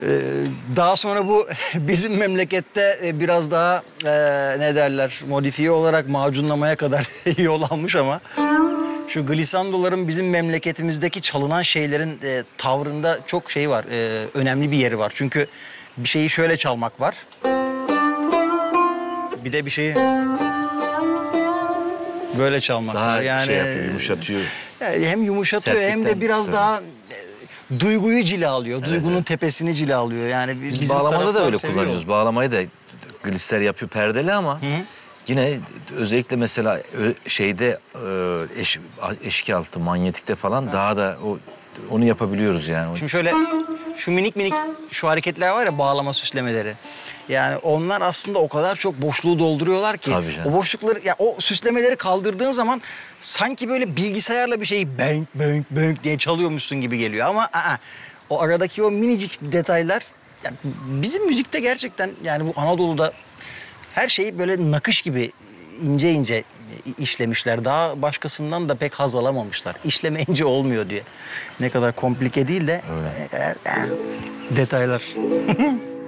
Daha sonra bu bizim memlekette biraz daha ne derler modifiye olarak macunlamaya kadar yol almış ama şu glisandoların bizim memleketimizdeki çalınan şeylerin tavrında çok şey var, önemli bir yeri var. Çünkü bir şeyi şöyle çalmak var. Bir de bir şeyi böyle çalmak Daha var. Yani şey yapıyor, yumuşatıyor. yani hem yumuşatıyor hem de Sertlikten, biraz tabii. daha duyguyu cilalıyor. Duygunun tepesini cilalıyor. Yani Biz bizim bağlamada da taraftar öyle seviyor. kullanıyoruz. Bağlamayı da glisler yapıyor perdeli ama yine özellikle mesela şeyde eşik altı manyetikte falan daha da onu yapabiliyoruz yani. Şimdi şöyle şu minik minik şu hareketler var ya bağlama süslemeleri. Yani onlar aslında o kadar çok boşluğu dolduruyorlar ki Tabii canım. o boşlukları ya o süslemeleri kaldırdığın zaman sanki böyle bilgisayarla bir şeyi bönk bönk bönk diye çalıyormuşsun gibi geliyor ama o aradaki o minicik detaylar ya bizim müzikte gerçekten yani bu Anadolu'da her şeyi böyle nakış gibi ince ince işlemişler. Daha başkasından da pek haz alamamışlar. İşlemeyince olmuyor diye. Ne kadar komplike değil de detaylar.